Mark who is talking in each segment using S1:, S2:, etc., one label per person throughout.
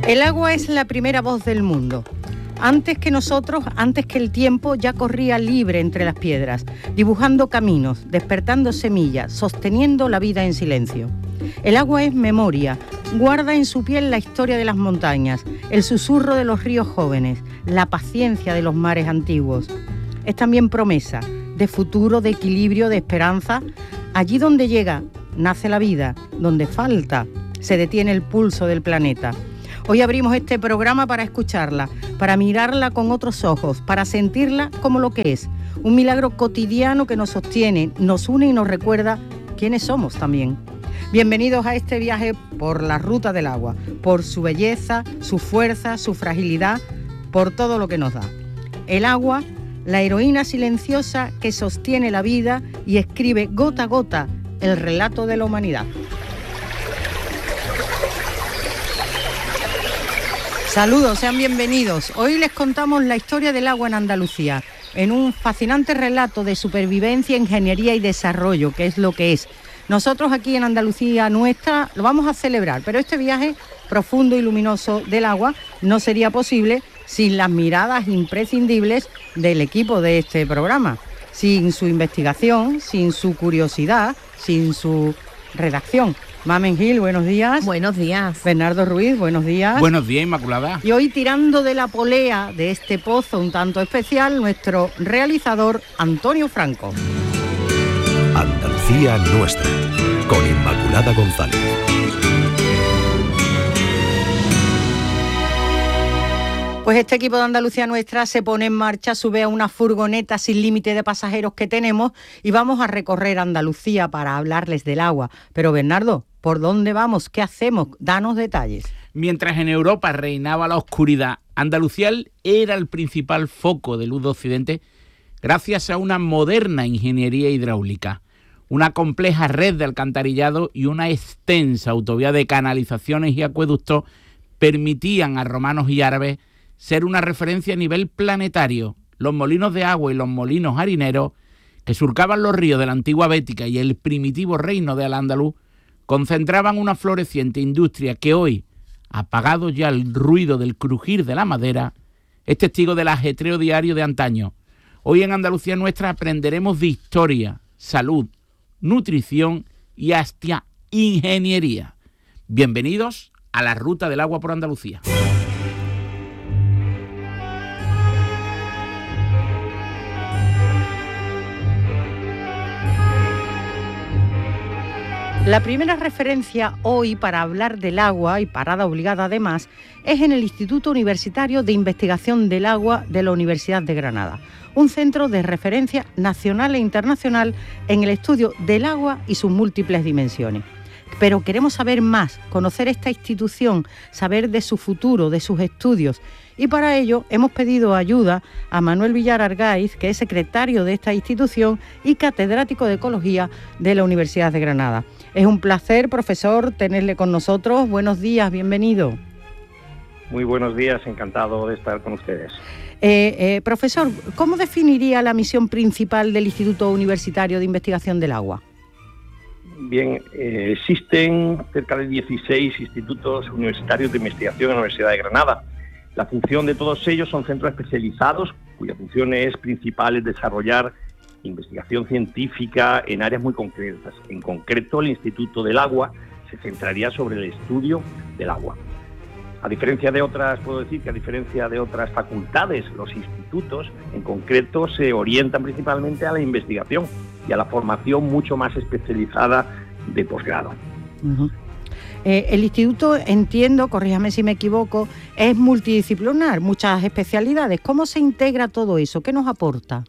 S1: El agua es la primera voz del mundo. Antes que nosotros, antes que el tiempo, ya corría libre entre las piedras, dibujando caminos, despertando semillas, sosteniendo la vida en silencio. El agua es memoria, guarda en su piel la historia de las montañas, el susurro de los ríos jóvenes, la paciencia de los mares antiguos. Es también promesa de futuro, de equilibrio, de esperanza. Allí donde llega, nace la vida, donde falta, se detiene el pulso del planeta. Hoy abrimos este programa para escucharla, para mirarla con otros ojos, para sentirla como lo que es, un milagro cotidiano que nos sostiene, nos une y nos recuerda quiénes somos también. Bienvenidos a este viaje por la ruta del agua, por su belleza, su fuerza, su fragilidad, por todo lo que nos da. El agua, la heroína silenciosa que sostiene la vida y escribe gota a gota el relato de la humanidad. Saludos, sean bienvenidos. Hoy les contamos la historia del agua en Andalucía, en un fascinante relato de supervivencia, ingeniería y desarrollo, que es lo que es. Nosotros aquí en Andalucía nuestra lo vamos a celebrar, pero este viaje profundo y luminoso del agua no sería posible sin las miradas imprescindibles del equipo de este programa, sin su investigación, sin su curiosidad, sin su redacción. Mamen Gil, buenos días.
S2: Buenos días.
S1: Bernardo Ruiz, buenos días.
S3: Buenos días, Inmaculada.
S1: Y hoy, tirando de la polea de este pozo un tanto especial, nuestro realizador Antonio Franco.
S4: Andalucía nuestra, con Inmaculada González.
S1: Pues este equipo de Andalucía Nuestra se pone en marcha, sube a una furgoneta sin límite de pasajeros que tenemos y vamos a recorrer Andalucía para hablarles del agua. Pero Bernardo, ¿por dónde vamos? ¿Qué hacemos? Danos detalles.
S3: Mientras en Europa reinaba la oscuridad, Andalucía era el principal foco de luz de Occidente gracias a una moderna ingeniería hidráulica, una compleja red de alcantarillado y una extensa autovía de canalizaciones y acueductos permitían a romanos y árabes ser una referencia a nivel planetario. Los molinos de agua y los molinos harineros que surcaban los ríos de la antigua Bética y el primitivo reino de Al-Ándalus concentraban una floreciente industria que hoy, apagado ya el ruido del crujir de la madera, es testigo del ajetreo diario de antaño. Hoy en Andalucía Nuestra aprenderemos de historia, salud, nutrición y hasta ingeniería. Bienvenidos a la Ruta del Agua por Andalucía.
S1: La primera referencia hoy para hablar del agua, y parada obligada además, es en el Instituto Universitario de Investigación del Agua de la Universidad de Granada, un centro de referencia nacional e internacional en el estudio del agua y sus múltiples dimensiones. Pero queremos saber más, conocer esta institución, saber de su futuro, de sus estudios. Y para ello hemos pedido ayuda a Manuel Villar Argaiz, que es secretario de esta institución y catedrático de Ecología de la Universidad de Granada. Es un placer, profesor, tenerle con nosotros. Buenos días, bienvenido.
S5: Muy buenos días, encantado de estar con ustedes.
S1: Profesor, ¿cómo definiría la misión principal del Instituto Universitario de Investigación del Agua?
S5: Bien, existen cerca de 16 institutos universitarios de investigación en la Universidad de Granada. La función de todos ellos son centros especializados, cuya función es principal es desarrollar investigación científica en áreas muy concretas. En concreto, el Instituto del Agua se centraría sobre el estudio del agua. A diferencia de otras, puedo decir que a diferencia de otras facultades, los institutos en concreto se orientan principalmente a la investigación y a la formación mucho más especializada de posgrado.
S1: Uh-huh. El instituto, entiendo, corríjame si me equivoco, es multidisciplinar, muchas especialidades. ¿Cómo se integra todo eso? ¿Qué nos aporta?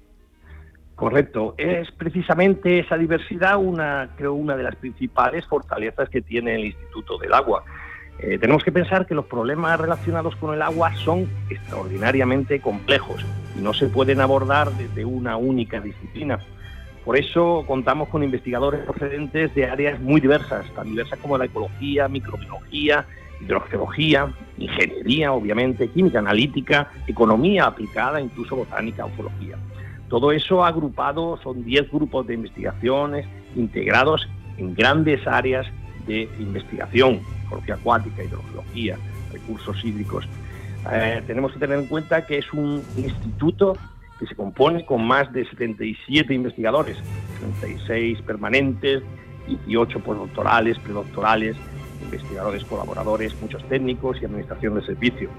S5: Correcto. Es precisamente esa diversidad una de las principales fortalezas que tiene el Instituto del Agua. Tenemos que pensar que los problemas relacionados con el agua son extraordinariamente complejos y no se pueden abordar desde una única disciplina. Por eso contamos con investigadores procedentes de áreas muy diversas, tan diversas como la ecología, microbiología, hidrogeología, ingeniería, obviamente, química analítica, economía aplicada, incluso botánica o zoología. Todo eso agrupado son 10 grupos de investigaciones integrados en grandes áreas de investigación, ecología acuática, hidrogeología, recursos hídricos. Tenemos que tener en cuenta que es un instituto que se compone con más de 77 investigadores, 36 permanentes, 18 postdoctorales, predoctorales, investigadores colaboradores, muchos técnicos y administración de servicio.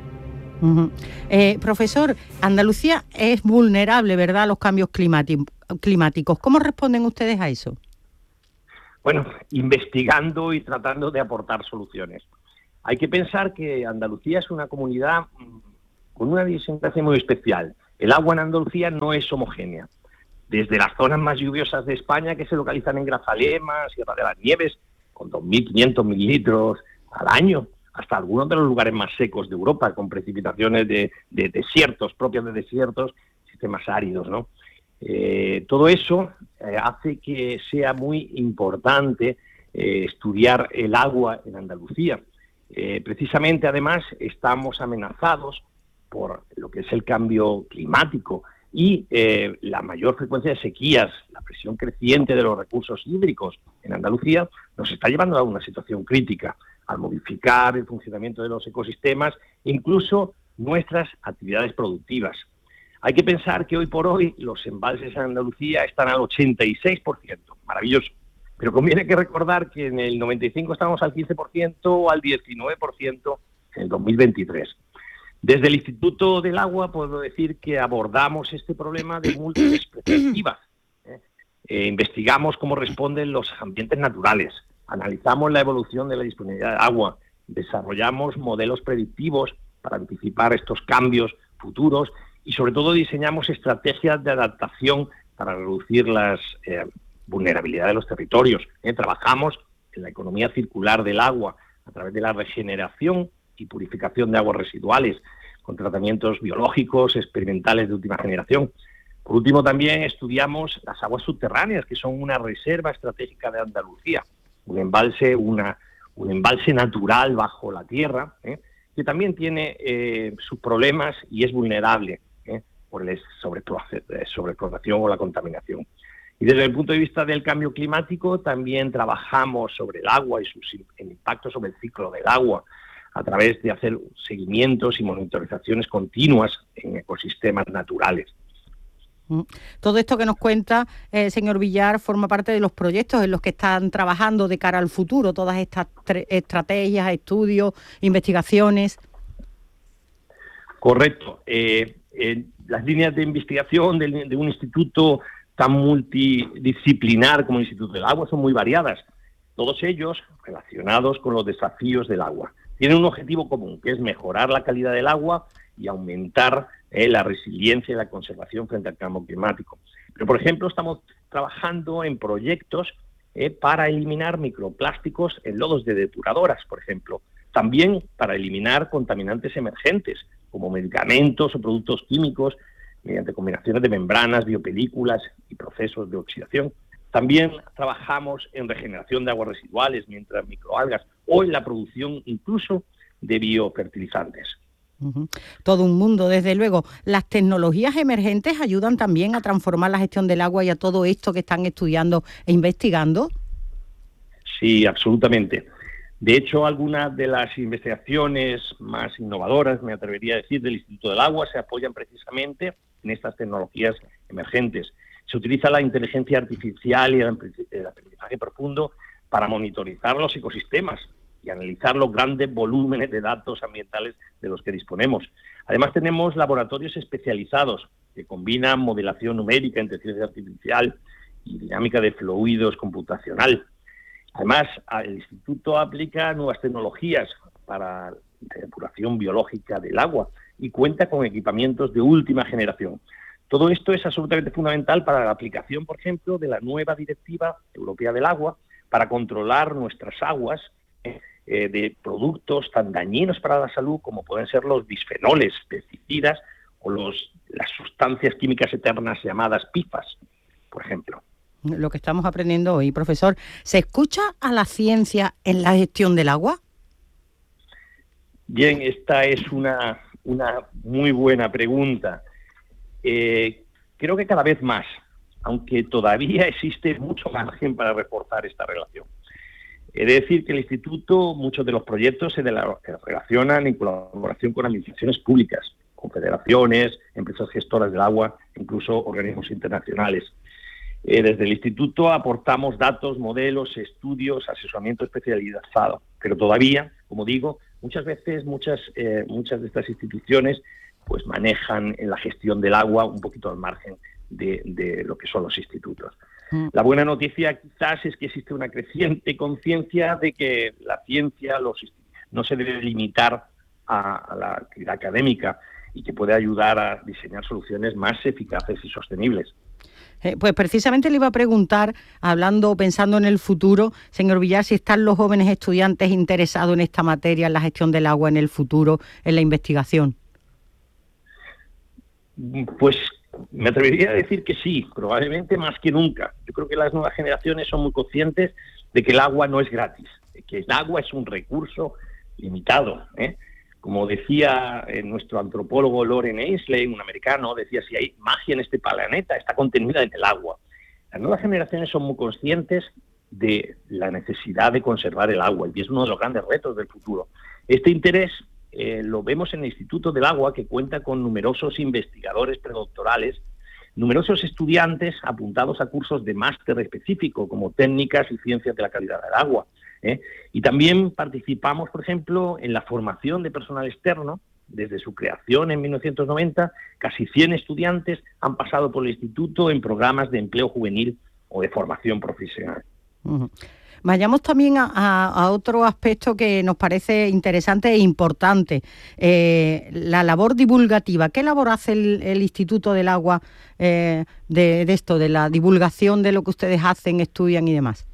S1: Profesor, Andalucía es vulnerable, ¿verdad?, a los cambios climáticos. ¿Cómo responden ustedes a eso?
S5: Bueno, investigando y tratando de aportar soluciones. Hay que pensar que Andalucía es una comunidad con una idiosincrasia muy especial. El agua en Andalucía no es homogénea. Desde las zonas más lluviosas de España, que se localizan en Grazalema, Sierra de las Nieves, con 2.500 mililitros al año, hasta algunos de los lugares más secos de Europa, con precipitaciones de desiertos, propias de desiertos, sistemas áridos, ¿no? Todo eso hace que sea muy importante estudiar el agua en Andalucía. Precisamente, además, estamos amenazados por lo que es el cambio climático y la mayor frecuencia de sequías, la presión creciente de los recursos hídricos en Andalucía nos está llevando a una situación crítica, al modificar el funcionamiento de los ecosistemas, incluso nuestras actividades productivas. Hay que pensar que hoy por hoy los embalses en Andalucía están al 86%, maravilloso, pero conviene que recordar que en el 95 estábamos al 15% o al 19% en el 2023. Desde el Instituto del Agua puedo decir que abordamos este problema de múltiples perspectivas. Investigamos cómo responden los ambientes naturales, analizamos la evolución de la disponibilidad de agua, desarrollamos modelos predictivos para anticipar estos cambios futuros y sobre todo diseñamos estrategias de adaptación para reducir las vulnerabilidad de los territorios. Trabajamos en la economía circular del agua a través de la regeneración y purificación de aguas residuales, con tratamientos biológicos, experimentales de última generación. Por último, también estudiamos las aguas subterráneas, que son una reserva estratégica de Andalucía, un embalse natural bajo la tierra, que también tiene sus problemas y es vulnerable por la sobreexplotación o la contaminación. Y desde el punto de vista del cambio climático también trabajamos sobre el agua y el impacto sobre el ciclo del agua a través de hacer seguimientos y monitorizaciones continuas en ecosistemas naturales.
S1: Todo esto que nos cuenta, señor Villar, forma parte de los proyectos en los que están trabajando de cara al futuro, todas estas estrategias, estudios, investigaciones.
S5: Correcto. Las líneas de investigación de un instituto tan multidisciplinar como el Instituto del Agua son muy variadas, todos ellos relacionados con los desafíos del agua. Tienen un objetivo común, que es mejorar la calidad del agua y aumentar la resiliencia y la conservación frente al cambio climático. Pero, por ejemplo, estamos trabajando en proyectos para eliminar microplásticos en lodos de depuradoras, por ejemplo. También para eliminar contaminantes emergentes, como medicamentos o productos químicos, mediante combinaciones de membranas, biopelículas y procesos de oxidación. También trabajamos en regeneración de aguas residuales, mientras microalgas, o en la producción incluso de biofertilizantes.
S1: Todo un mundo, desde luego. Las tecnologías emergentes ayudan también a transformar la gestión del agua y a todo esto que están estudiando e investigando.
S5: Sí, absolutamente. De hecho, algunas de las investigaciones más innovadoras, me atrevería a decir, del Instituto del Agua se apoyan precisamente en estas tecnologías emergentes. Se utiliza la inteligencia artificial y el aprendizaje profundo para monitorizar los ecosistemas y analizar los grandes volúmenes de datos ambientales de los que disponemos. Además, tenemos laboratorios especializados que combinan modelación numérica, inteligencia artificial y dinámica de fluidos computacional. Además, el Instituto aplica nuevas tecnologías para la depuración biológica del agua y cuenta con equipamientos de última generación. Todo esto es absolutamente fundamental para la aplicación, por ejemplo, de la nueva Directiva Europea del Agua para controlar nuestras aguas de productos tan dañinos para la salud como pueden ser los bisfenoles, pesticidas o las sustancias químicas eternas llamadas PFAS, por ejemplo.
S1: Lo que estamos aprendiendo hoy, profesor. ¿Se escucha a la ciencia en la gestión del agua?
S5: Bien, esta es una muy buena pregunta. Creo que cada vez más, aunque todavía existe mucho margen para reforzar esta relación. He de decir que el Instituto, muchos de los proyectos se relacionan en colaboración con administraciones públicas, confederaciones, empresas gestoras del agua, incluso organismos internacionales. Desde el Instituto aportamos datos, modelos, estudios, asesoramiento especializado, pero todavía, como digo, muchas veces muchas de estas instituciones pues manejan en la gestión del agua un poquito al margen de lo que son los institutos. La buena noticia quizás es que existe una creciente conciencia de que la ciencia no se debe limitar a la actividad académica y que puede ayudar a diseñar soluciones más eficaces y sostenibles.
S1: Pues precisamente le iba a preguntar, pensando en el futuro, señor Villar, si están los jóvenes estudiantes interesados en esta materia, en la gestión del agua en el futuro, en la investigación.
S5: Pues me atrevería a decir que sí, probablemente más que nunca. Yo creo que las nuevas generaciones son muy conscientes de que el agua no es gratis, de que el agua es un recurso limitado, ¿eh? Como decía nuestro antropólogo Loren Ainsleigh, un americano, decía, si hay magia en este planeta, está contenida en el agua. Las nuevas generaciones son muy conscientes de la necesidad de conservar el agua y es uno de los grandes retos del futuro. Este interés lo vemos en el Instituto del Agua, que cuenta con numerosos investigadores predoctorales, numerosos estudiantes apuntados a cursos de máster específico, como técnicas y ciencias de la calidad del agua. Y también participamos, por ejemplo, en la formación de personal externo. Desde su creación en 1990, casi 100 estudiantes han pasado por el instituto en programas de empleo juvenil o de formación profesional.
S1: Uh-huh. Vayamos también a otro aspecto que nos parece interesante e importante, la labor divulgativa. ¿Qué labor hace el Instituto del Agua de esto, de la divulgación de lo que ustedes hacen, estudian y demás?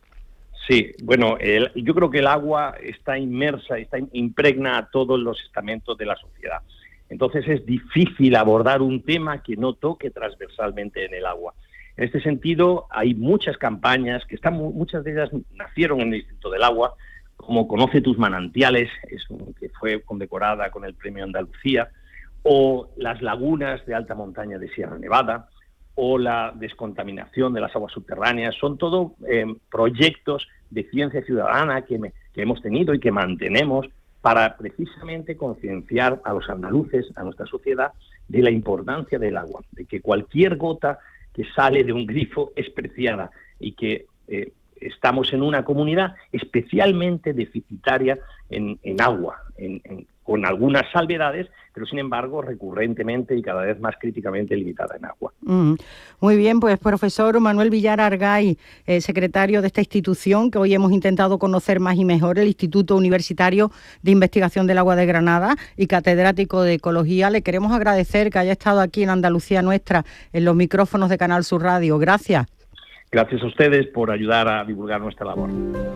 S5: Sí, bueno, yo creo que el agua está impregna a todos los estamentos de la sociedad. Entonces es difícil abordar un tema que no toque transversalmente en el agua. En este sentido, hay muchas campañas muchas de ellas nacieron en el Instituto del Agua, como Conoce tus manantiales, que fue condecorada con el Premio Andalucía, o las lagunas de alta montaña de Sierra Nevada, o la descontaminación de las aguas subterráneas. Son todo proyectos de ciencia ciudadana que hemos tenido y que mantenemos para precisamente concienciar a los andaluces, a nuestra sociedad, de la importancia del agua, de que cualquier gota que sale de un grifo es preciada y que estamos en una comunidad especialmente deficitaria en agua, con algunas salvedades, pero sin embargo recurrentemente y cada vez más críticamente limitada en agua.
S1: Muy bien, pues profesor Manuel Villar Argay, secretario de esta institución que hoy hemos intentado conocer más y mejor, el Instituto Universitario de Investigación del Agua de Granada y catedrático de Ecología, le queremos agradecer que haya estado aquí en Andalucía Nuestra, en los micrófonos de Canal Sur Radio. Gracias.
S5: Gracias a ustedes por ayudar a divulgar nuestra labor.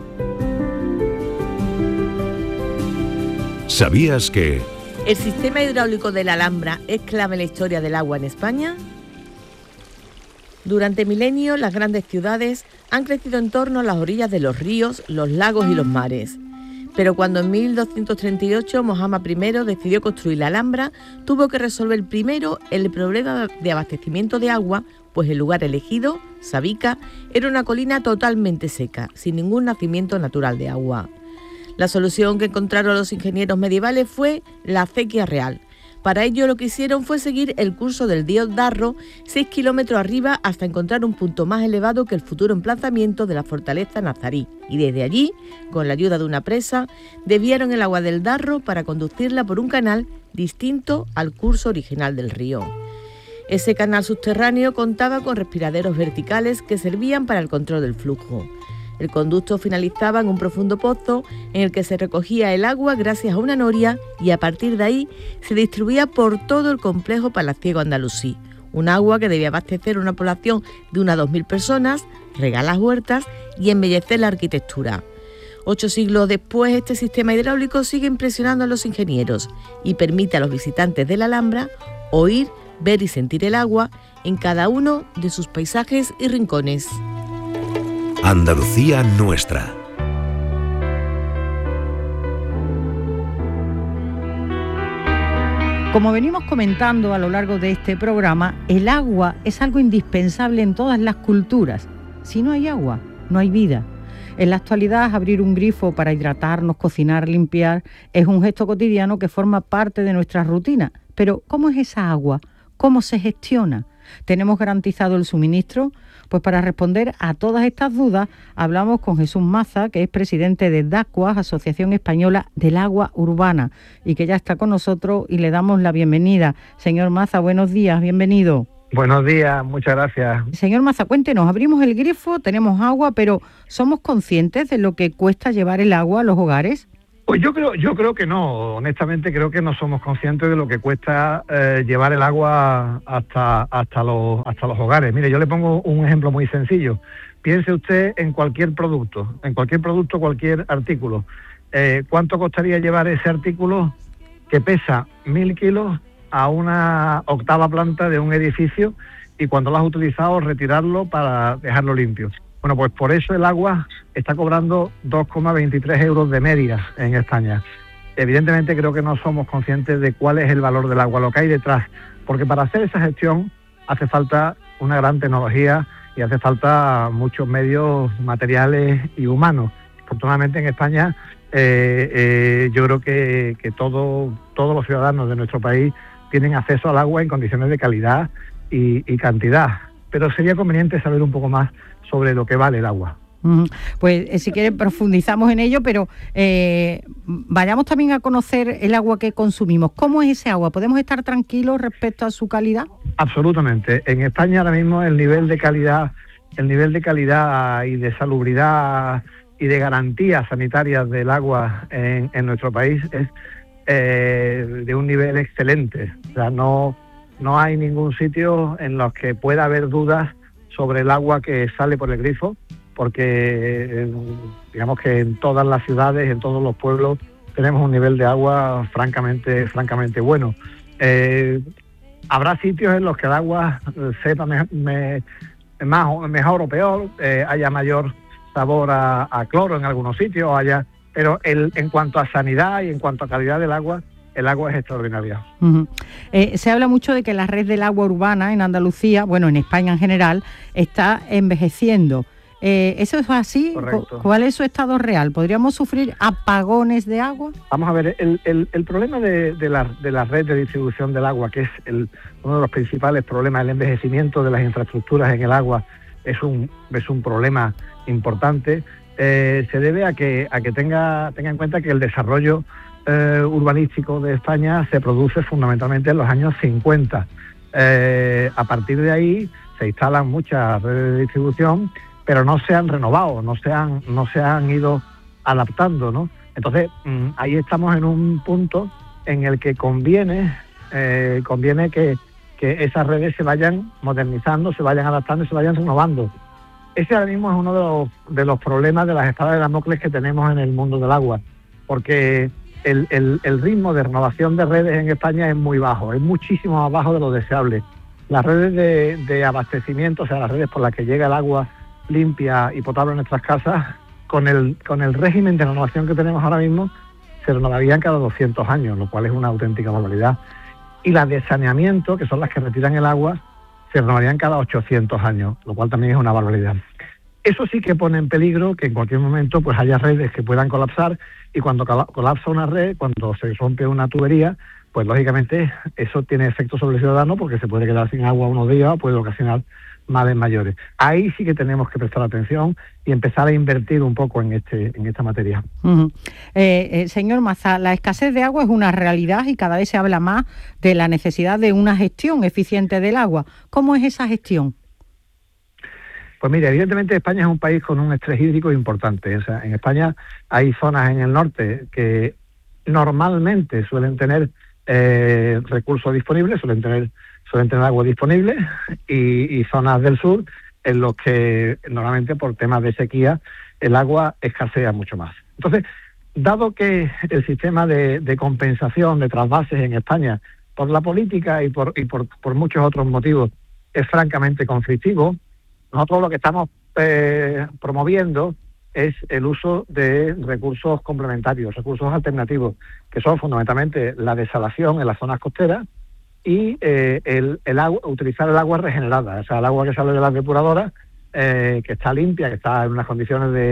S4: ¿Sabías que
S2: el sistema hidráulico de la Alhambra es clave en la historia del agua en España? Durante milenios, las grandes ciudades han crecido en torno a las orillas de los ríos, los lagos y los mares. Pero cuando en 1238 Mohammad I decidió construir la Alhambra, tuvo que resolver primero el problema de abastecimiento de agua, pues el lugar elegido, Sabica, era una colina totalmente seca, sin ningún nacimiento natural de agua. La solución que encontraron los ingenieros medievales fue la acequia real. Para ello lo que hicieron fue seguir el curso del río Darro 6 kilómetros arriba hasta encontrar un punto más elevado que el futuro emplazamiento de la fortaleza nazarí. Y desde allí, con la ayuda de una presa, desviaron el agua del Darro para conducirla por un canal distinto al curso original del río. Ese canal subterráneo contaba con respiraderos verticales que servían para el control del flujo. El conducto finalizaba en un profundo pozo en el que se recogía el agua gracias a una noria y a partir de ahí se distribuía por todo el complejo palaciego andalusí. Un agua que debía abastecer a una población de unas 2.000 personas, regar las huertas y embellecer la arquitectura. 8 siglos después, este sistema hidráulico sigue impresionando a los ingenieros y permite a los visitantes de la Alhambra oír, ver y sentir el agua en cada uno de sus paisajes y rincones.
S4: Andalucía Nuestra.
S1: Como venimos comentando a lo largo de este programa, el agua es algo indispensable en todas las culturas. Si no hay agua, no hay vida. En la actualidad, abrir un grifo para hidratarnos, cocinar, limpiar, es un gesto cotidiano que forma parte de nuestra rutina. Pero, ¿cómo es esa agua? ¿Cómo se gestiona? ¿Tenemos garantizado el suministro? Pues para responder a todas estas dudas, hablamos con Jesús Maza, que es presidente de DACUAS, Asociación Española del Agua Urbana, y que ya está con nosotros y le damos la bienvenida. Señor Maza, buenos días, bienvenido.
S6: Buenos días, muchas gracias.
S1: Señor Maza, cuéntenos, abrimos el grifo, tenemos agua, pero ¿somos conscientes de lo que cuesta llevar el agua a los hogares?
S6: Pues yo creo que no, honestamente creo que no somos conscientes de lo que cuesta llevar el agua hasta los hogares. Mire, yo le pongo un ejemplo muy sencillo. Piense usted en cualquier producto, cualquier artículo. ¿Cuánto costaría llevar ese artículo que pesa 1.000 kilos a una octava planta de un edificio y cuando lo has utilizado retirarlo para dejarlo limpio? Bueno, pues por eso el agua está cobrando 2,23 euros de media en España. Evidentemente creo que no somos conscientes de cuál es el valor del agua, lo que hay detrás, porque para hacer esa gestión hace falta una gran tecnología y hace falta muchos medios materiales y humanos. Afortunadamente en España yo creo que todos los ciudadanos de nuestro país tienen acceso al agua en condiciones de calidad y cantidad, pero sería conveniente saber un poco más sobre lo que vale el agua.
S1: Pues si quieren profundizamos en ello, pero vayamos también a conocer el agua que consumimos. ¿Cómo es ese agua? ¿Podemos estar tranquilos respecto a su calidad?
S6: Absolutamente. En España ahora mismo el nivel de calidad y de salubridad y de garantías sanitarias del agua en nuestro país es de un nivel excelente. O sea, no hay ningún sitio en los que pueda haber dudas sobre el agua que sale por el grifo, porque digamos que en todas las ciudades, en todos los pueblos, tenemos un nivel de agua francamente bueno. Habrá sitios en los que el agua sepa mejor o peor, haya mayor sabor a cloro en algunos sitios, pero en cuanto a sanidad y en cuanto a calidad del agua, el agua es extraordinaria.
S1: Se habla mucho de que la red del agua urbana en Andalucía, bueno, en España en general, está envejeciendo. ¿Eso es así?
S6: Correcto.
S1: ¿Cuál es su estado real? ¿Podríamos sufrir apagones de agua?
S6: Vamos a ver, el problema de la red de distribución del agua, que es uno de los principales problemas, el envejecimiento de las infraestructuras en el agua, es un problema importante. Se debe a que tenga en cuenta que el desarrollo urbanístico de España se produce fundamentalmente en los años 50. A partir de ahí se instalan muchas redes de distribución, pero no se han renovado, no se han ido adaptando, ¿no? Entonces ahí estamos en un punto en el que conviene que esas redes se vayan modernizando, se vayan adaptando y se vayan renovando. Ese ahora mismo es uno de los problemas de las espadas de Damocles que tenemos en el mundo del agua, porque el ritmo de renovación de redes en España es muy bajo, es muchísimo más bajo de lo deseable. Las redes de abastecimiento, o sea, las redes por las que llega el agua limpia y potable en nuestras casas, con el régimen de renovación que tenemos ahora mismo, se renovarían cada 200 años, lo cual es una auténtica barbaridad. Y las de saneamiento, que son las que retiran el agua, se renovarían cada 800 años, lo cual también es una barbaridad. Eso sí que pone en peligro que en cualquier momento pues haya redes que puedan colapsar, y cuando colapsa una red, cuando se rompe una tubería, pues lógicamente eso tiene efecto sobre el ciudadano, porque se puede quedar sin agua unos días o puede ocasionar males mayores. Ahí sí que tenemos que prestar atención y empezar a invertir un poco en esta materia.
S1: Señor Maza, la escasez de agua es una realidad y cada vez se habla más de la necesidad de una gestión eficiente del agua. ¿Cómo es esa gestión?
S6: Pues mire, evidentemente España es un país con un estrés hídrico importante. O sea, en España hay zonas en el norte que normalmente suelen tener recursos disponibles, suelen tener agua disponible, y zonas del sur en los que normalmente por temas de sequía el agua escasea mucho más. Entonces, dado que el sistema de compensación de trasvases en España, por la política y por muchos otros motivos, es francamente conflictivo, nosotros lo que estamos promoviendo es el uso de recursos complementarios, recursos alternativos, que son fundamentalmente la desalación en las zonas costeras y el agua, utilizar el agua regenerada, o sea, el agua que sale de las depuradoras, que está limpia, que está en unas condiciones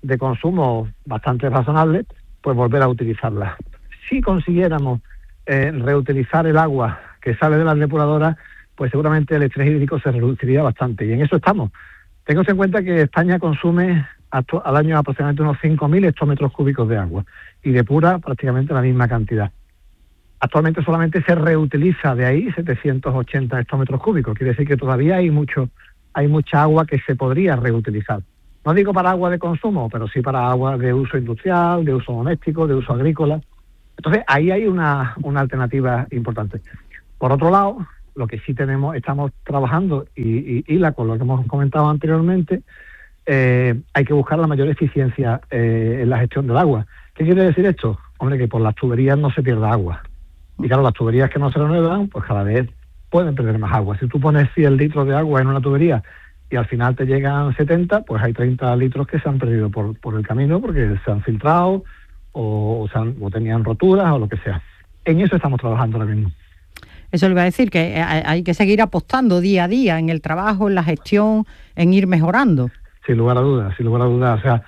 S6: de consumo bastante razonable, pues volver a utilizarla. Si consiguiéramos reutilizar el agua que sale de las depuradoras, pues seguramente el estrés hídrico se reduciría bastante, y en eso estamos. Tengo en cuenta que España consume al año aproximadamente unos 5.000 hectómetros cúbicos de agua y depura prácticamente la misma cantidad. Actualmente solamente se reutiliza de ahí 780 hectómetros cúbicos, quiere decir que todavía hay mucha agua que se podría reutilizar. No digo para agua de consumo, pero sí para agua de uso industrial, de uso doméstico, de uso agrícola. Entonces ahí hay una alternativa importante. Por otro lado, lo que sí estamos trabajando, y con lo que hemos comentado anteriormente, hay que buscar la mayor eficiencia en la gestión del agua. ¿Qué quiere decir esto? Hombre, que por las tuberías no se pierda agua. Y claro, las tuberías que no se renuevan, pues cada vez pueden perder más agua. Si tú pones 100 litros de agua en una tubería y al final te llegan 70, pues hay 30 litros que se han perdido por el camino porque se han filtrado o tenían roturas o lo que sea. En eso estamos trabajando ahora mismo.
S1: Eso le iba a decir, que hay que seguir apostando día a día en el trabajo, en la gestión, en ir mejorando. Sin lugar a dudas.
S6: O sea,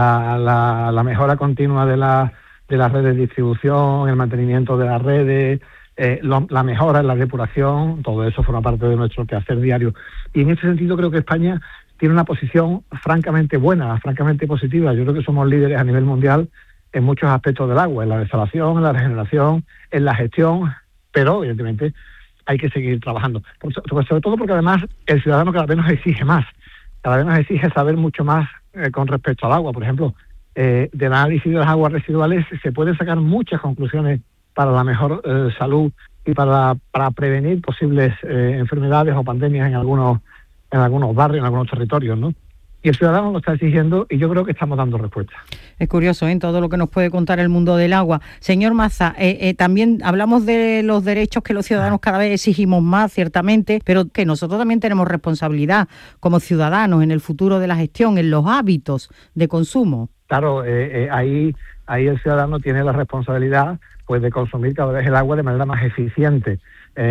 S6: la mejora continua de las redes de distribución, el mantenimiento de las redes, la mejora en la depuración, todo eso forma parte de nuestro quehacer diario. Y en ese sentido creo que España tiene una posición francamente buena, francamente positiva. Yo creo que somos líderes a nivel mundial en muchos aspectos del agua, en la desalación, en la regeneración, en la gestión, pero evidentemente hay que seguir trabajando. Sobre todo porque además el ciudadano cada vez nos exige más, cada vez nos exige saber mucho más con respecto al agua. Por ejemplo, del análisis de las aguas residuales se pueden sacar muchas conclusiones para la mejor salud y para prevenir posibles enfermedades o pandemias en algunos barrios, en algunos territorios, ¿no? Y el ciudadano lo está exigiendo y yo creo que estamos dando respuesta.
S1: Es curioso, todo lo que nos puede contar el mundo del agua. Señor Maza, también hablamos de los derechos que los ciudadanos cada vez exigimos más, ciertamente, pero que nosotros también tenemos responsabilidad como ciudadanos en el futuro de la gestión, en los hábitos de consumo.
S6: Claro, ahí el ciudadano tiene la responsabilidad pues de consumir cada vez el agua de manera más eficiente.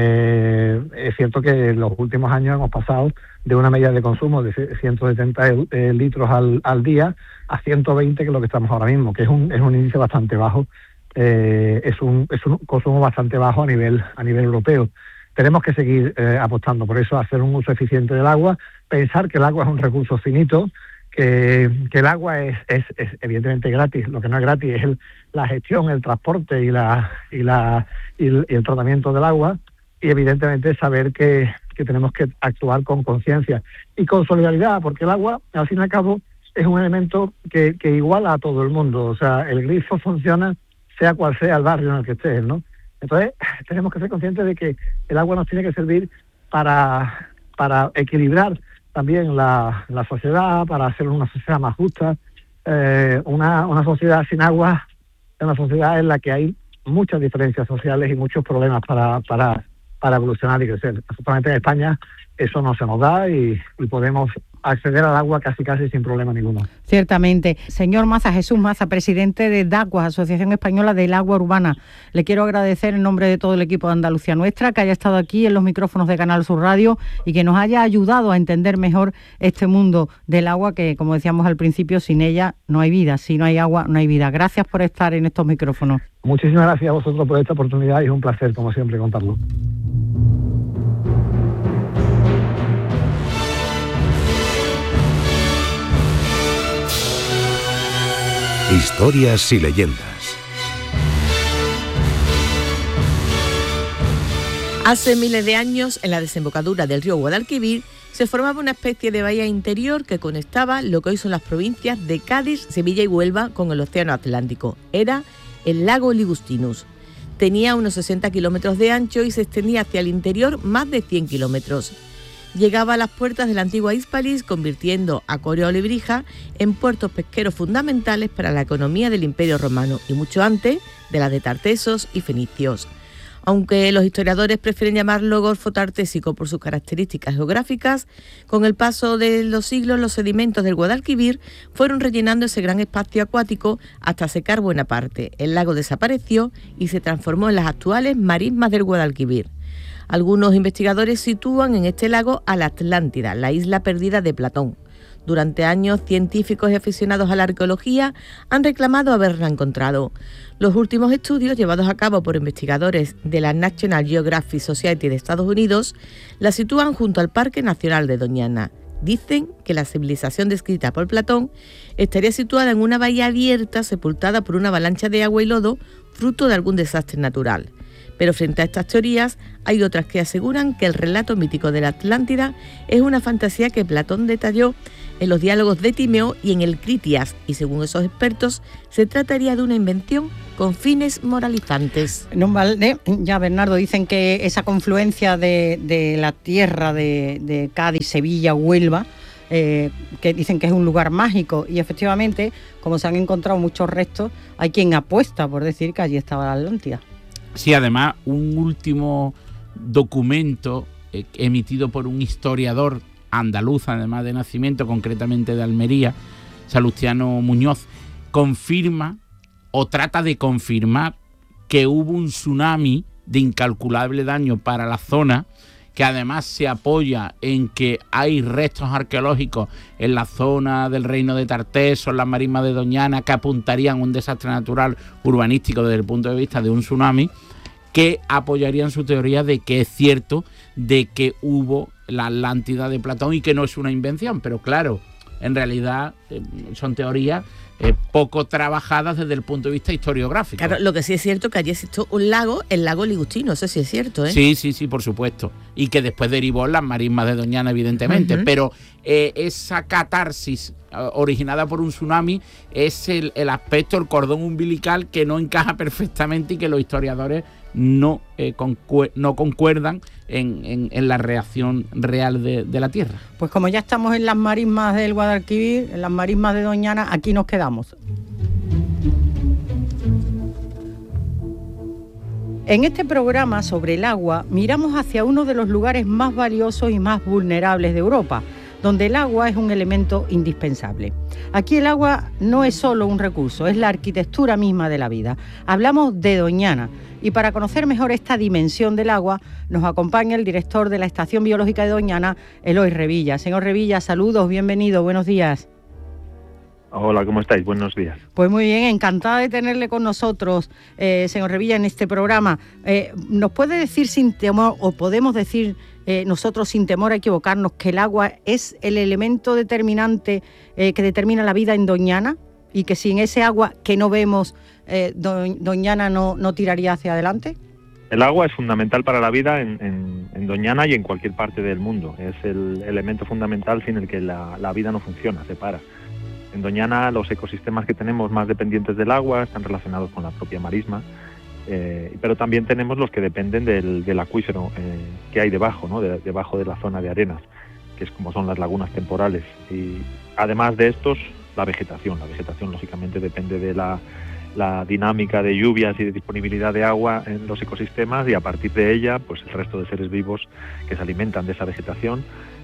S6: Es cierto que en los últimos años hemos pasado de una media de consumo de 170 litros al día a 120, que es lo que estamos ahora mismo, que es un índice bastante bajo, es un consumo bastante bajo a nivel europeo. Tenemos que seguir apostando por eso, hacer un uso eficiente del agua, pensar que el agua es un recurso finito, que el agua es evidentemente gratis. Lo que no es gratis es la gestión, el transporte y el tratamiento del agua, y evidentemente saber que tenemos que actuar con conciencia y con solidaridad, porque el agua, al fin y al cabo, es un elemento que iguala a todo el mundo. O sea, el grifo funciona sea cual sea el barrio en el que estés, ¿no? Entonces, tenemos que ser conscientes de que el agua nos tiene que servir para equilibrar también la sociedad, para hacer una sociedad más justa. Una sociedad sin agua es una sociedad en la que hay muchas diferencias sociales y muchos problemas para evolucionar y crecer. Afortunadamente en España eso no se nos da y podemos acceder al agua casi sin problema ninguno.
S1: Ciertamente. Señor Maza, Jesús Maza, presidente de DACUAS, Asociación Española del Agua Urbana, le quiero agradecer en nombre de todo el equipo de Andalucía Nuestra que haya estado aquí en los micrófonos de Canal Sur Radio y que nos haya ayudado a entender mejor este mundo del agua que, como decíamos al principio, sin ella no hay vida, si no hay agua no hay vida. Gracias por estar en estos micrófonos.
S6: Muchísimas gracias a vosotros por esta oportunidad y es un placer, como siempre, contarlo.
S4: Historias y leyendas.
S2: Hace miles de años, en la desembocadura del río Guadalquivir, se formaba una especie de bahía interior que conectaba lo que hoy son las provincias de Cádiz, Sevilla y Huelva con el Océano Atlántico. Era el lago Ligustinus. Tenía unos 60 kilómetros de ancho y se extendía hacia el interior más de 100 kilómetros. Llegaba a las puertas de la antigua Hispalis, convirtiendo a Coria o Lebrija en puertos pesqueros fundamentales para la economía del Imperio Romano y mucho antes de la de tartesos y fenicios. Aunque los historiadores prefieren llamarlo Golfo Tartésico por sus características geográficas, con el paso de los siglos los sedimentos del Guadalquivir fueron rellenando ese gran espacio acuático hasta secar buena parte. El lago desapareció y se transformó en las actuales marismas del Guadalquivir. Algunos investigadores sitúan en este lago a la Atlántida, la isla perdida de Platón. Durante años, científicos y aficionados a la arqueología han reclamado haberla encontrado. Los últimos estudios llevados a cabo por investigadores de la National Geographic Society de Estados Unidos la sitúan junto al Parque Nacional de Doñana. Dicen que la civilización descrita por Platón estaría situada en una bahía abierta sepultada por una avalancha de agua y lodo, fruto de algún desastre natural. Pero frente a estas teorías hay otras que aseguran que el relato mítico de la Atlántida es una fantasía que Platón detalló en los diálogos de Timeo y en el Critias, y según esos expertos se trataría de una invención con fines moralizantes.
S1: No vale, ya Bernardo, dicen que esa confluencia de la tierra de Cádiz, Sevilla, Huelva, que dicen que es un lugar mágico, y efectivamente, como se han encontrado muchos restos, hay quien apuesta por decir que allí estaba la Atlántida.
S3: Sí, además, un último documento emitido por un historiador andaluz, además de nacimiento, concretamente de Almería, Salustiano Muñoz, confirma o trata de confirmar que hubo un tsunami de incalculable daño para la zona, que además se apoya en que hay restos arqueológicos en la zona del Reino de Tarteso, en las marismas de Doñana, que apuntarían a un desastre natural urbanístico desde el punto de vista de un tsunami, que apoyarían su teoría de que es cierto de que hubo la Atlántida de Platón y que no es una invención. Pero claro, en realidad son teorías poco trabajadas desde el punto de vista historiográfico.
S2: Claro, lo que sí es cierto es que allí existió un lago, el lago Ligustino, eso sí es cierto, ¿eh?
S3: Sí, por supuesto. Y que después derivó en las marismas de Doñana, evidentemente. Uh-huh. Pero esa catarsis originada por un tsunami es el aspecto, el cordón umbilical que no encaja perfectamente y que los historiadores no concuerdan en la reacción real de la Tierra.
S1: Pues como ya estamos en las marismas del Guadalquivir, en las marismas de Doñana, aquí nos quedamos. En este programa sobre el agua miramos hacia uno de los lugares más valiosos y más vulnerables de Europa, donde el agua es un elemento indispensable. Aquí el agua no es solo un recurso, es la arquitectura misma de la vida. Hablamos de Doñana, y para conocer mejor esta dimensión del agua nos acompaña el director de la Estación Biológica de Doñana, Eloy Revilla. Señor Revilla, saludos, bienvenido, buenos días.
S7: Hola, ¿cómo estáis? Buenos días.
S1: Pues muy bien, encantada de tenerle con nosotros, señor Revilla, en este programa. ¿Nos puede decir sin temor, o podemos decir nosotros sin temor a equivocarnos, que el agua es el elemento determinante que determina la vida en Doñana? Y que sin ese agua que no vemos, Doñana no tiraría hacia adelante.
S7: El agua es fundamental para la vida en Doñana y en cualquier parte del mundo. Es el elemento fundamental sin el que la vida no funciona, se para. En Doñana los ecosistemas que tenemos más dependientes del agua están relacionados con la propia marisma, pero también tenemos los que dependen del acuífero que hay debajo, ¿no? Debajo de la zona de arenas, que es como son las lagunas temporales. Y además de estos, la vegetación lógicamente depende de la dinámica de lluvias y de disponibilidad de agua en los ecosistemas, y a partir de ella pues el resto de seres vivos que se alimentan de esa vegetación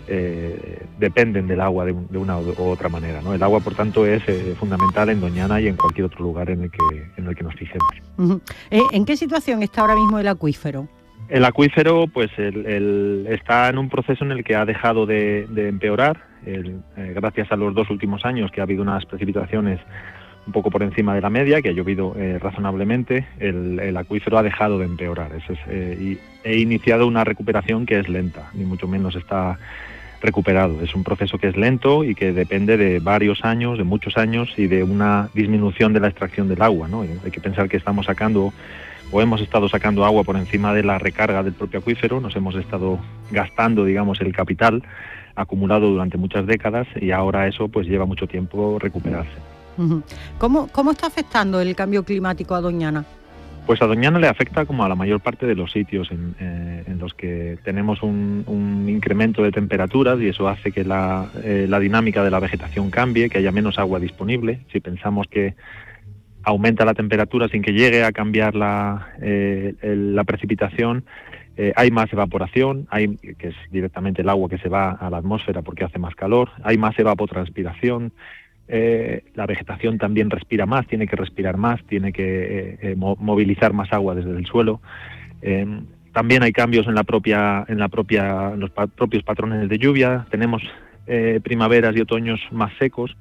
S7: dependen del agua de una u otra manera, ¿no? El agua, por tanto, es fundamental en Doñana y en cualquier otro lugar en el que nos fijemos.
S1: Uh-huh. ¿En qué situación está ahora mismo el acuífero?
S7: El acuífero pues está en un proceso en el que ha dejado de empeorar, gracias a los 2 últimos años que ha habido unas precipitaciones un poco por encima de la media, que ha llovido razonablemente. El acuífero ha dejado de empeorar. Y he iniciado una recuperación que es lenta, ni mucho menos está recuperado. Es un proceso que es lento y que depende de varios años, de muchos años, y de una disminución de la extracción del agua, ¿no? Hay que pensar que estamos sacando, o hemos estado sacando agua por encima de la recarga del propio acuífero. Nos hemos estado gastando, digamos, el capital acumulado durante muchas décadas, y ahora eso pues lleva mucho tiempo recuperarse.
S1: Uh-huh. ¿Cómo está afectando el cambio climático a Doñana?
S7: Pues a Doñana le afecta como a la mayor parte de los sitios en los que tenemos un incremento de temperaturas, y eso hace que la dinámica de la vegetación cambie, que haya menos agua disponible. Si pensamos que aumenta la temperatura sin que llegue a cambiar la precipitación, hay más evaporación, que es directamente el agua que se va a la atmósfera porque hace más calor, hay más evapotranspiración. La vegetación también respira más, tiene que respirar más, tiene que movilizar más agua desde el suelo. También hay cambios en los propios patrones de lluvia. Tenemos primaveras y otoños más secos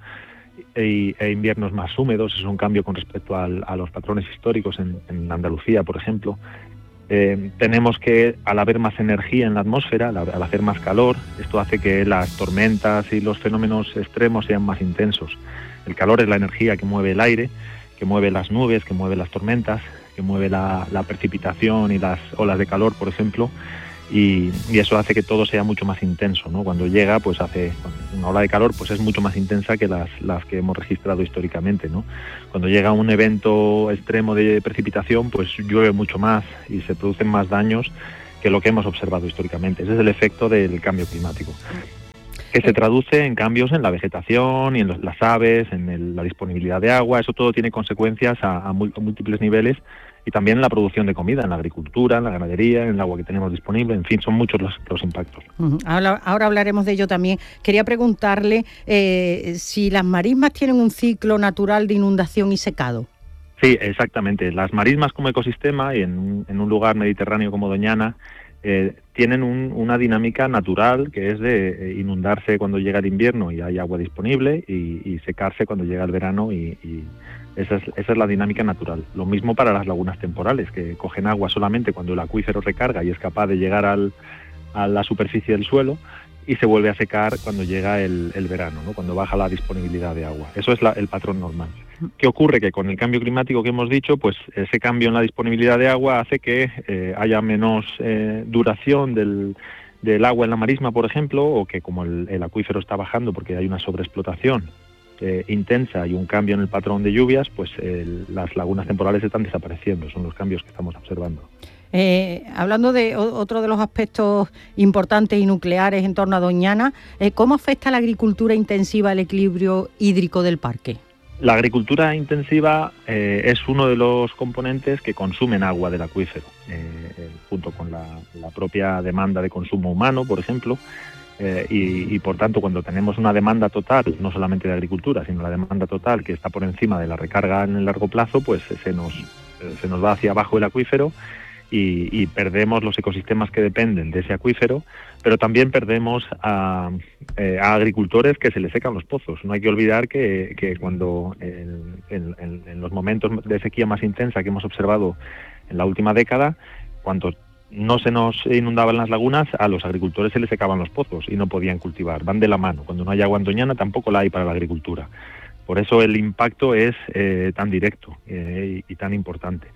S7: e inviernos más húmedos. Es un cambio con respecto a los patrones históricos en Andalucía, por ejemplo. Tenemos que, al haber más energía en la atmósfera, al hacer más calor, esto hace que las tormentas y los fenómenos extremos sean más intensos. El calor es la energía que mueve el aire, que mueve las nubes, que mueve las tormentas, que mueve la precipitación y las olas de calor, por ejemplo, y eso hace que todo sea mucho más intenso, ¿no? Cuando llega, pues hace una ola de calor, pues es mucho más intensa que las que hemos registrado históricamente, ¿no? Cuando llega un evento extremo de precipitación, pues llueve mucho más y se producen más daños que lo que hemos observado históricamente. Ese es el efecto del cambio climático, que se traduce en cambios en la vegetación y en las aves, en la disponibilidad de agua. Eso todo tiene consecuencias a múltiples niveles, y también en la producción de comida, en la agricultura, en la ganadería, en el agua que tenemos disponible. En fin, son muchos los impactos.
S1: Ahora hablaremos de ello también. Quería preguntarle si las marismas tienen un ciclo natural de inundación y secado.
S7: Sí, exactamente. Las marismas como ecosistema, y en un lugar mediterráneo como Doñana, tienen una dinámica natural, que es de inundarse cuando llega el invierno y hay agua disponible, y secarse cuando llega el verano, y esa es la dinámica natural. Lo mismo para las lagunas temporales, que cogen agua solamente cuando el acuífero recarga y es capaz de llegar a la superficie del suelo, y se vuelve a secar cuando llega el verano, ¿no? Cuando baja la disponibilidad de agua. Eso es el patrón normal. ¿Qué ocurre? Que con el cambio climático que hemos dicho, pues ese cambio en la disponibilidad de agua hace que haya menos duración del agua en la marisma, por ejemplo, o que como el acuífero está bajando porque hay una sobreexplotación intensa y un cambio en el patrón de lluvias, pues las lagunas temporales están desapareciendo. Son los cambios que estamos observando.
S1: Hablando de otro de los aspectos importantes y nucleares en torno a Doñana, ¿cómo afecta la agricultura intensiva al equilibrio hídrico del parque?
S7: La agricultura intensiva es uno de los componentes que consumen agua del acuífero, junto con la propia demanda de consumo humano, por ejemplo, y por tanto, cuando tenemos una demanda total, no solamente de agricultura, sino la demanda total que está por encima de la recarga en el largo plazo, pues se nos va hacia abajo el acuífero, y perdemos los ecosistemas que dependen de ese acuífero, pero también perdemos a agricultores que se les secan los pozos. No hay que olvidar que cuando en los momentos de sequía más intensa que hemos observado en la última década, cuando no se nos inundaban las lagunas, a los agricultores se les secaban los pozos y no podían cultivar. Van de la mano. Cuando no hay agua en Doñana, tampoco la hay para la agricultura. Por eso el impacto es tan directo y tan importante.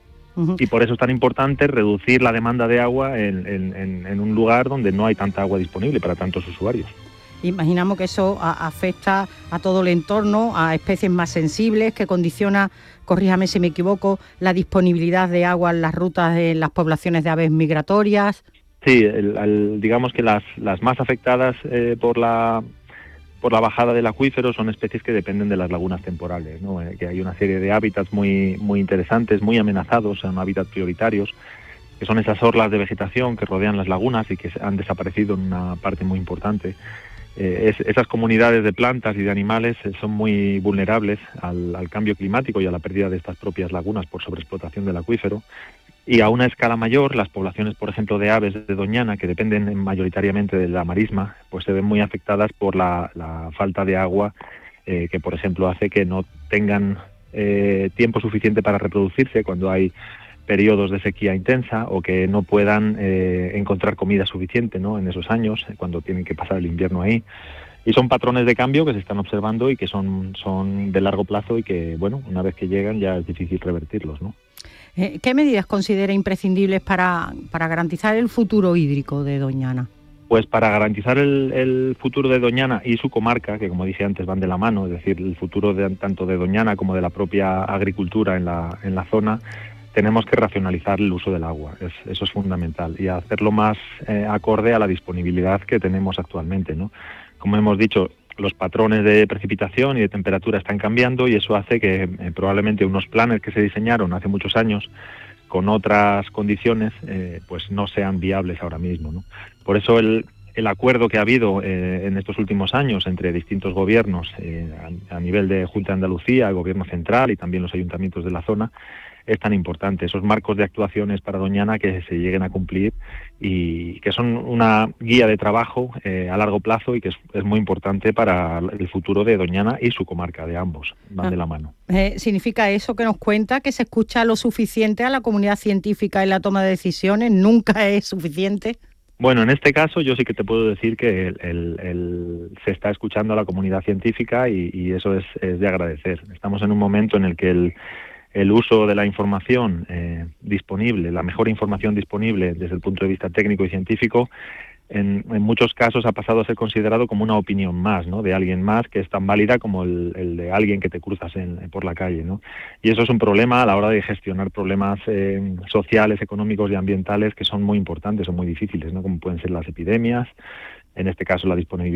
S7: Y por eso es tan importante reducir la demanda de agua en un lugar donde no hay tanta agua disponible para tantos usuarios.
S1: Imaginamos que eso afecta a todo el entorno, a especies más sensibles, que condiciona, corríjame si me equivoco, la disponibilidad de agua en las rutas de las poblaciones de aves migratorias.
S7: Sí, digamos que las más afectadas por la bajada del acuífero son especies que dependen de las lagunas temporales, ¿no? Que hay una serie de hábitats muy interesantes, muy amenazados, son hábitats prioritarios, que son esas orlas de vegetación que rodean las lagunas y que han desaparecido en una parte muy importante. Esas comunidades de plantas y de animales son muy vulnerables al cambio climático y a la pérdida de estas propias lagunas por sobreexplotación del acuífero. Y a una escala mayor, las poblaciones, por ejemplo, de aves de Doñana, que dependen mayoritariamente de la marisma, pues se ven muy afectadas por la falta de agua, que, por ejemplo, hace que no tengan tiempo suficiente para reproducirse cuando hay periodos de sequía intensa, o que no puedan encontrar comida suficiente, ¿no?, en esos años, cuando tienen que pasar el invierno ahí. Y son patrones de cambio que se están observando y que son de largo plazo y que, bueno, una vez que llegan ya es difícil revertirlos, ¿no?
S1: ¿Qué medidas considera imprescindibles para garantizar el futuro hídrico de Doñana?
S7: Pues para garantizar el futuro de Doñana y su comarca, que como dije antes van de la mano, es decir, el futuro tanto de Doñana como de la propia agricultura en la zona, tenemos que racionalizar el uso del agua. Eso es fundamental, y hacerlo más acorde a la disponibilidad que tenemos actualmente, ¿no? Como hemos dicho, los patrones de precipitación y de temperatura están cambiando, y eso hace que probablemente unos planes que se diseñaron hace muchos años con otras condiciones pues no sean viables ahora mismo, ¿no? Por eso el acuerdo que ha habido en estos últimos años entre distintos gobiernos a nivel de Junta de Andalucía, el Gobierno central y también los ayuntamientos de la zona, es tan importante. Esos marcos de actuaciones para Doñana que se lleguen a cumplir y que son una guía de trabajo a largo plazo y que es muy importante para el futuro de Doñana y su comarca, de ambos, van de la mano.
S1: ¿Significa eso que nos cuenta, que se escucha lo suficiente a la comunidad científica en la toma de decisiones? ¿Nunca es suficiente?
S7: Bueno, en este caso yo sí que te puedo decir que se está escuchando a la comunidad científica y eso es de agradecer. Estamos en un momento en el que el uso de la información disponible, la mejor información disponible desde el punto de vista técnico y científico, en muchos casos ha pasado a ser considerado como una opinión más, ¿no?, de alguien más, que es tan válida como el de alguien que te cruzas por la calle, ¿no? Y eso es un problema a la hora de gestionar problemas sociales, económicos y ambientales que son muy importantes, son muy difíciles, ¿no?, como pueden ser las epidemias, en este caso la disponibilidad